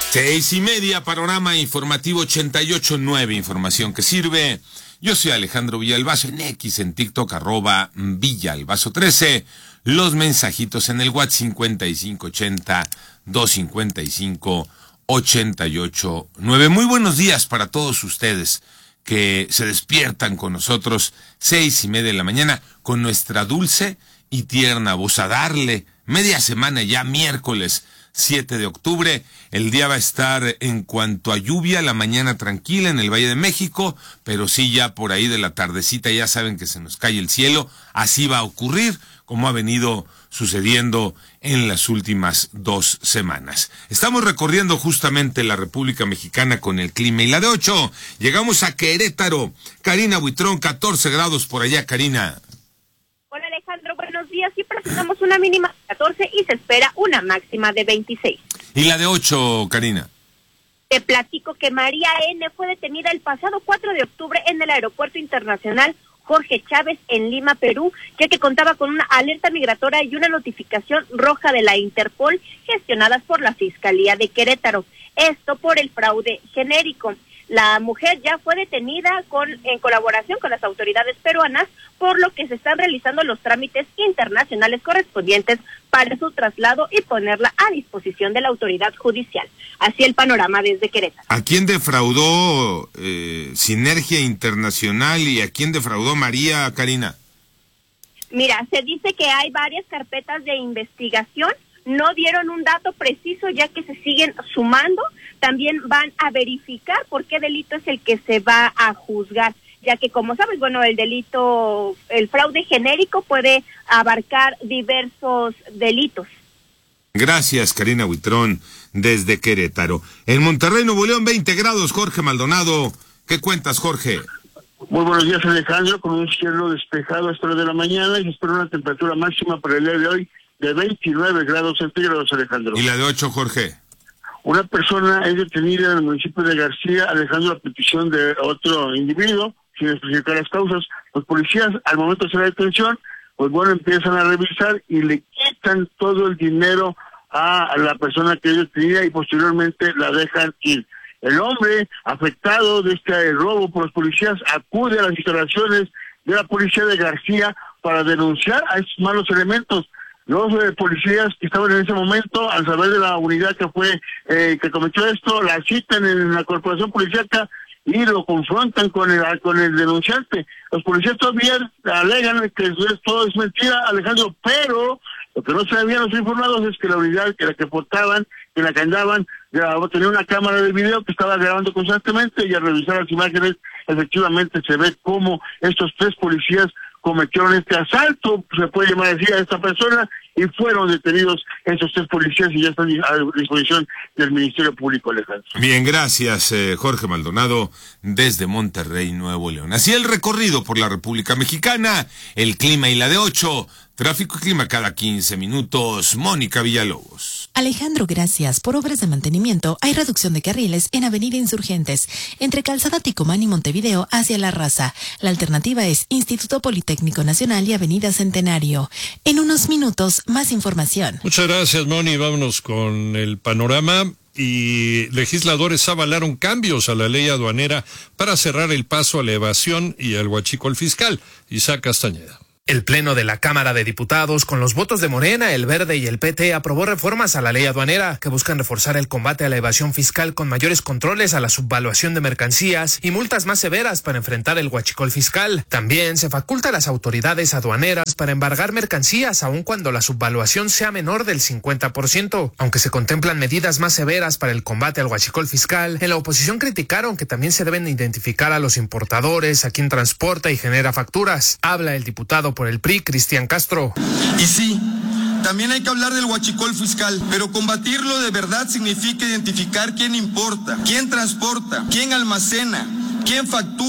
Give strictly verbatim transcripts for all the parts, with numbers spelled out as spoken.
Seis y media, panorama informativo ochenta y ocho punto nueve, información que sirve. Yo soy Alejandro Villalbazo, en X, en TikTok, arroba Villalbazo trece. Los mensajitos en el WhatsApp cincuenta y cinco ochenta, doscientos cincuenta y cinco, ochenta y ocho nueve. Muy buenos días para todos ustedes que se despiertan con nosotros seis y media de la mañana con nuestra dulce y tierna voz, a darle media semana ya, miércoles siete de octubre. El día va a estar, en cuanto a lluvia, la mañana tranquila en el Valle de México, pero sí ya por ahí de la tardecita ya saben que se nos cae el cielo. Así va a ocurrir, como ha venido sucediendo en las últimas dos semanas. Estamos recorriendo justamente la República Mexicana con el clima y la de ocho. Llegamos a Querétaro. Karina Buitrón, catorce grados por allá, Karina. Hola Alejandro, buenos días. Sí presentamos una mínima de catorce y se espera una máxima de veintiséis. ¿Y la de ocho, Karina? Te platico que María N. fue detenida el pasado cuatro de octubre en el Aeropuerto Internacional Jorge Chávez en Lima, Perú, ya que contaba con una alerta migratoria y una notificación roja de la Interpol gestionadas por la Fiscalía de Querétaro. Esto por el fraude genérico. La mujer ya fue detenida con, en colaboración con las autoridades peruanas, por lo que se están realizando los trámites internacionales correspondientes para su traslado y ponerla a disposición de la autoridad judicial. Así el panorama desde Querétaro. ¿A quién defraudó eh, Sinergia Internacional y a quién defraudó María, Karina? Mira, se dice que hay varias carpetas de investigación. No dieron un dato preciso, ya que se siguen sumando. También van a verificar por qué delito es el que se va a juzgar, ya que, como sabes, bueno, el delito, el fraude genérico puede abarcar diversos delitos. Gracias, Karina Buitrón, desde Querétaro. En Monterrey, Nuevo León, veinte grados, Jorge Maldonado. ¿Qué cuentas, Jorge? Muy buenos días, Alejandro, con un cielo despejado a esta hora de la mañana y se espera una temperatura máxima para el día de hoy de veintinueve grados centígrados, Alejandro. ¿Y la de ocho, Jorge? Una persona es detenida en el municipio de García, alejando la petición de otro individuo, sin especificar las causas. Los policías, al momento de hacer la detención, pues bueno, empiezan a revisar y le quitan todo el dinero a la persona que es detenida y posteriormente la dejan ir. El hombre afectado de este robo por los policías acude a las instalaciones de la policía de García para denunciar a estos malos elementos. Los eh, policías que estaban en ese momento, al saber de la unidad que fue eh, que cometió esto, la citan en la corporación policíaca y lo confrontan con el con el denunciante. Los policías todavía alegan que todo es mentira, Alejandro, pero lo que no se habían los informados es que la unidad que la que portaban, que la que andaban, tenía una cámara de video que estaba grabando constantemente, y al revisar las imágenes, efectivamente se ve cómo estos tres policías cometieron este asalto, se puede llamar así, a esta persona, y fueron detenidos esos tres policías y ya están a disposición del Ministerio Público, Alejandro. Bien, gracias, eh, Jorge Maldonado, desde Monterrey, Nuevo León. Así el recorrido por la República Mexicana, el clima y la de ocho, tráfico y clima cada quince minutos, Mónica Villalobos. Alejandro, gracias. Por obras de mantenimiento, hay reducción de carriles en Avenida Insurgentes, entre Calzada Ticomán y Montevideo hacia La Raza. La alternativa es Instituto Politécnico Nacional y Avenida Centenario. En unos minutos, más información. Muchas gracias, Moni. Vámonos con el panorama. Y legisladores avalaron cambios a la ley aduanera para cerrar el paso a la evasión y al huachicol fiscal. Isaac Castañeda. El Pleno de la Cámara de Diputados, con los votos de Morena, El Verde y el P T, aprobó reformas a la ley aduanera que buscan reforzar el combate a la evasión fiscal con mayores controles a la subvaluación de mercancías y multas más severas para enfrentar el huachicol fiscal. También se faculta a las autoridades aduaneras para embargar mercancías aun cuando la subvaluación sea menor del cincuenta por ciento. Aunque se contemplan medidas más severas para el combate al huachicol fiscal, en la oposición criticaron que también se deben identificar a los importadores, a quien transporta y genera facturas. Habla el diputado por el P R I, Cristian Castro. Y sí, también hay que hablar del huachicol fiscal, pero combatirlo de verdad significa identificar quién importa, quién transporta, quién almacena, quién factura,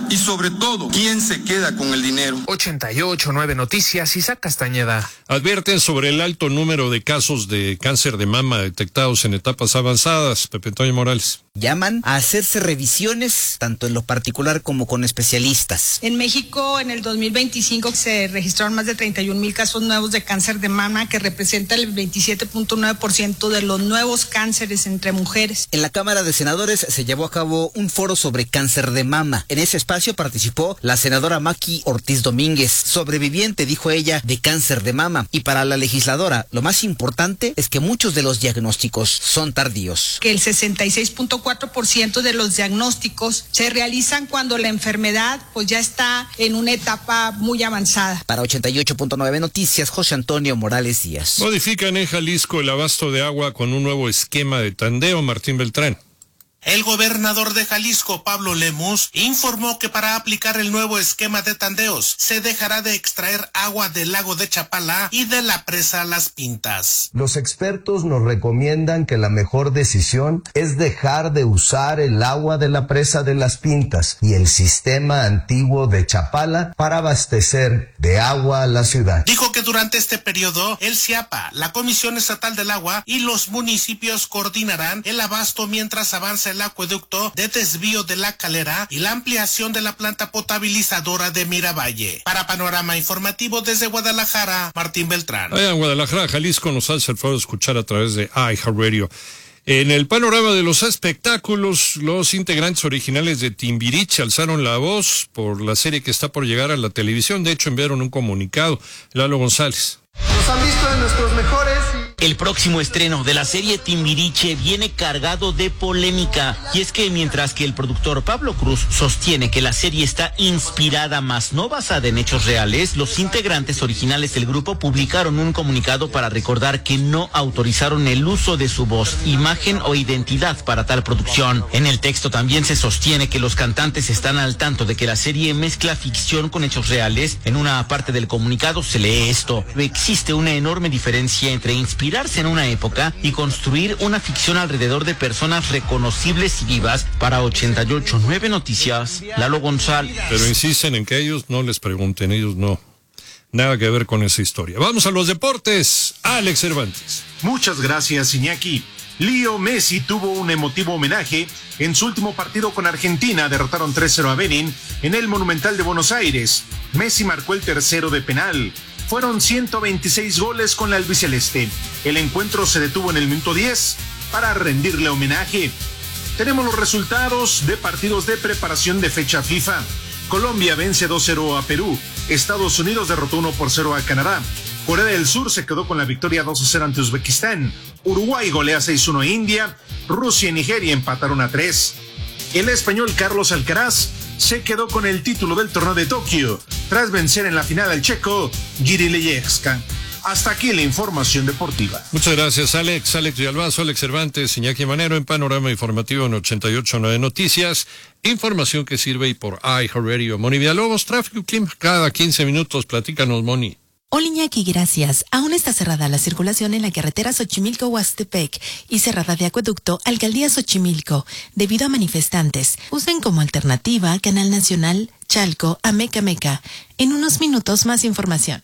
y sobre todo, quién se queda con el dinero. ochenta y ocho nueve Noticias, Isaac Castañeda. Advierten sobre el alto número de casos de cáncer de mama detectados en etapas avanzadas. Pepe Antonio Morales. Llaman a hacerse revisiones, tanto en lo particular como con especialistas. En México, en el dos mil veinticinco, se registraron más de treinta y un mil casos nuevos de cáncer de mama, que representa el veintisiete punto nueve por ciento de los nuevos cánceres entre mujeres. En la Cámara de Senadores se llevó a cabo un foro sobre cáncer de mama. En ese espacio participó la senadora Maki Ortiz Domínguez, sobreviviente, dijo ella, de cáncer de mama. Y para la legisladora, lo más importante es que muchos de los diagnósticos son tardíos. Que el sesenta y seis punto cuatro por ciento de los diagnósticos se realizan cuando la enfermedad pues ya está en una etapa muy avanzada. Para ochenta y ocho punto nueve Noticias, José Antonio Morales Díaz. Modifican en Jalisco el abasto de agua con un nuevo esquema de tandeo. Martín Beltrán. El gobernador de Jalisco, Pablo Lemus, informó que para aplicar el nuevo esquema de tandeos se dejará de extraer agua del lago de Chapala y de la presa Las Pintas. Los expertos nos recomiendan que la mejor decisión es dejar de usar el agua de la presa de Las Pintas y el sistema antiguo de Chapala para abastecer de agua a la ciudad. Dijo que durante este periodo el CIAPA, la Comisión Estatal del Agua y los municipios coordinarán el abasto mientras avanza el acueducto de desvío de la Calera y la ampliación de la planta potabilizadora de Miravalle. Para Panorama Informativo desde Guadalajara, Martín Beltrán. Allá en Guadalajara, Jalisco, nos hace el favor de escuchar a través de iHeartRadio. En el panorama de los espectáculos, los integrantes originales de Timbiriche alzaron la voz por la serie que está por llegar a la televisión. De hecho, enviaron un comunicado. Lalo González. Nos han visto en nuestros mejores. El próximo estreno de la serie Timbiriche viene cargado de polémica. Y es que mientras que el productor Pablo Cruz sostiene que la serie está inspirada más no basada en hechos reales, los integrantes originales del grupo publicaron un comunicado para recordar que no autorizaron el uso de su voz, imagen o identidad para tal producción. En el texto también se sostiene que los cantantes están al tanto de que la serie mezcla ficción con hechos reales. En una parte del comunicado se lee esto: existe una enorme diferencia entre inspirarse en una época y construir una ficción alrededor de personas reconocibles y vivas. Para ochenta y ocho nueve Noticias, Lalo González. Pero insisten en que ellos no les pregunten, ellos no. Nada que ver con esa historia. Vamos a los deportes. Alex Cervantes. Muchas gracias, Iñaki. Leo Messi tuvo un emotivo homenaje en su último partido con Argentina. Derrotaron tres cero a Benin en el Monumental de Buenos Aires. Messi marcó el tercero de penal. Fueron ciento veintiséis goles con la albiceleste. El encuentro se detuvo en el minuto diez para rendirle homenaje. Tenemos los resultados de partidos de preparación de fecha FIFA. Colombia vence dos cero a Perú. Estados Unidos derrotó uno por cero a Canadá. Corea del Sur se quedó con la victoria dos a cero ante Uzbekistán. Uruguay golea seis uno a India. Rusia y Nigeria empataron a tres. El español Carlos Alcaraz se quedó con el título del torneo de Tokio tras vencer en la final al checo Jiří Leječka. Hasta aquí la información deportiva. Muchas gracias, Alex. Alex Villalbazo, Alex Cervantes, Iñaki Manero en Panorama Informativo en ochenta y ocho nueve Noticias. Información que sirve y por iHeartRadio. Moni Villalobos, tráfico y clima cada quince minutos. Platícanos, Moni. Hola Iñaki, gracias. Aún está cerrada la circulación en la carretera Xochimilco-Huastepec y cerrada de acueducto Alcaldía Xochimilco debido a manifestantes. Usen como alternativa Canal Nacional Chalco a Meca Meca. En unos minutos más información.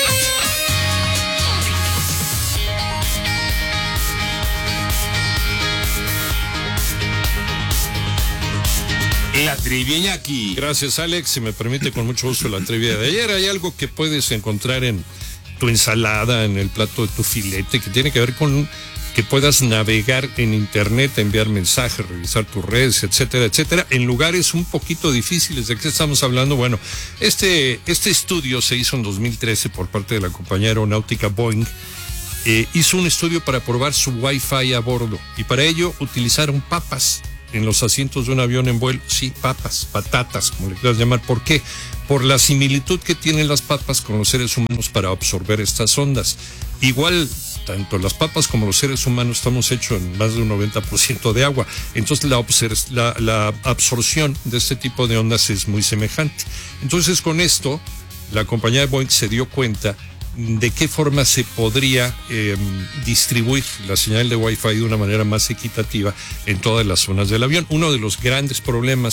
La trivia, Iñaki. Gracias, Alex. Si me permite, con mucho gusto la trivia de ayer. Hay algo que puedes encontrar en tu ensalada, en el plato de tu filete, que tiene que ver con que puedas navegar en internet, enviar mensajes, revisar tus redes, etcétera, etcétera, en lugares un poquito difíciles. ¿De qué estamos hablando? Bueno, este, este estudio se hizo en dos mil trece por parte de la compañía aeronáutica Boeing. Eh, hizo un estudio para probar su Wi-Fi a bordo y para ello utilizaron papas en los asientos de un avión en vuelo. Sí, papas, patatas, como le quieras llamar. ¿Por qué? Por la similitud que tienen las papas con los seres humanos para absorber estas ondas. Igual, tanto las papas como los seres humanos estamos hechos en más de un noventa por ciento de agua. Entonces la, la, la absorción de este tipo de ondas es muy semejante. Entonces con esto, la compañía de Boeing se dio cuenta de qué forma se podría eh, distribuir la señal de Wi-Fi de una manera más equitativa en todas las zonas del avión. Uno de los grandes problemas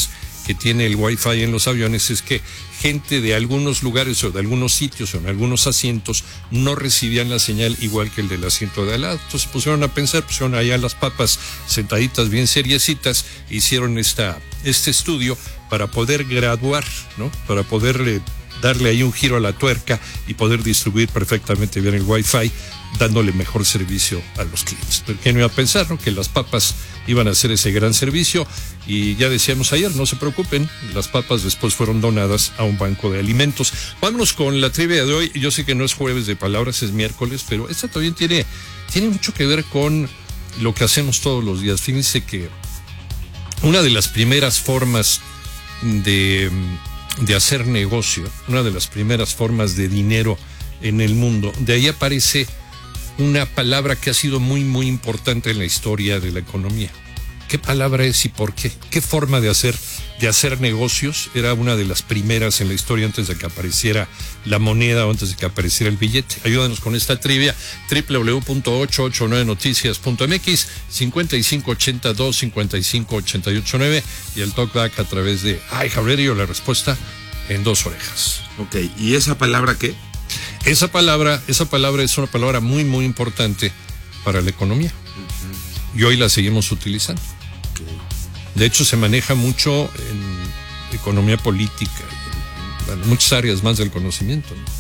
que tiene el Wi-Fi en los aviones es que gente de algunos lugares o de algunos sitios o en algunos asientos no recibían la señal igual que el del asiento de al lado. Entonces pusieron a pensar, pusieron allá las papas sentaditas bien seriecitas, hicieron esta, este estudio para poder graduar, ¿no? Para poderle darle ahí un giro a la tuerca y poder distribuir perfectamente bien el Wi-Fi, dándole mejor servicio a los clientes. Pero ¿quién iba a pensar, no? Que las papas iban a hacer ese gran servicio, y ya decíamos ayer, no se preocupen, las papas después fueron donadas a un banco de alimentos. Vámonos con la trivia de hoy. Yo sé que no es jueves de palabras, es miércoles, pero esta también tiene, tiene mucho que ver con lo que hacemos todos los días. Fíjense que una de las primeras formas de... de hacer negocio, una de las primeras formas de dinero en el mundo, de ahí aparece una palabra que ha sido muy muy importante en la historia de la economía. ¿Qué palabra es y por qué? ¿Qué forma de hacer de hacer negocios era una de las primeras en la historia antes de que apareciera la moneda o antes de que apareciera el billete? Ayúdanos con esta trivia. doble u doble u doble u punto ocho ocho nueve noticias punto m x, cincuenta y cinco ochenta y dos cincuenta y cinco ochenta y ocho nueve y el talkback a través de iHeartRadio. La respuesta en dos orejas. Ok, ¿y esa palabra qué? Esa palabra, esa palabra es una palabra muy muy importante para la economía. Uh-huh. Y hoy la seguimos utilizando. Okay. De hecho, se maneja mucho en economía política, en, en muchas áreas más del conocimiento, ¿no?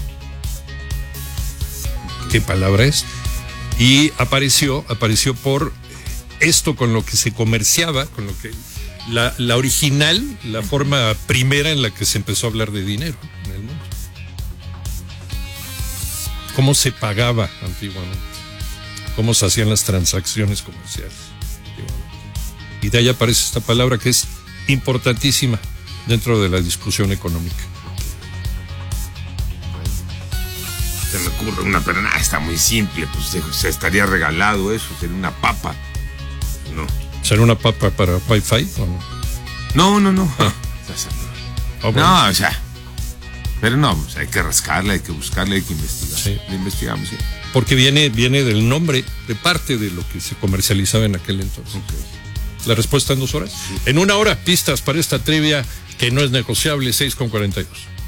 Uh-huh. ¿Qué palabra es? Y apareció, apareció por esto con lo que se comerciaba, con lo que la, la original, la forma primera en la que se empezó a hablar de dinero en el mundo. Cómo se pagaba antiguamente, cómo se hacían las transacciones comerciales antiguamente. Y de ahí aparece esta palabra que es importantísima dentro de la discusión económica. Se me ocurre una, pero nada, está muy simple, pues se estaría regalado eso, sería una papa. No. ¿Será una papa para Wi-Fi o no? No, no, no. Ah. Oh, bueno. No, o sea, pero no, pues hay que rascarla, hay que buscarla, hay que investigar. Sí. La investigamos, sí. Porque viene, viene del nombre, de parte de lo que se comercializaba en aquel entonces. Okay. La respuesta en dos horas. Sí. En una hora, pistas para esta trivia que no es negociable, seis con cuarenta y dos.